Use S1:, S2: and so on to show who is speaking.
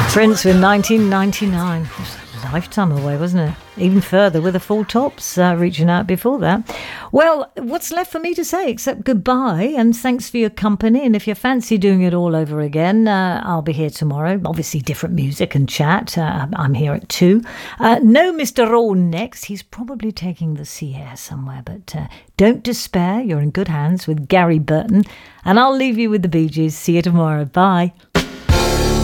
S1: Prince with 1999. It was a lifetime away, wasn't it? Even further with the Full Tops reaching out before that. Well, what's left for me to say except goodbye and thanks for your company. And if you fancy doing it all over again, I'll be here tomorrow. Obviously different music and chat. I'm here at 2. No Mr. Rowan next. He's probably taking the sea air somewhere. But don't despair. You're in good hands with Gary Burton. And I'll leave you with the Bee Gees. See you tomorrow. Bye.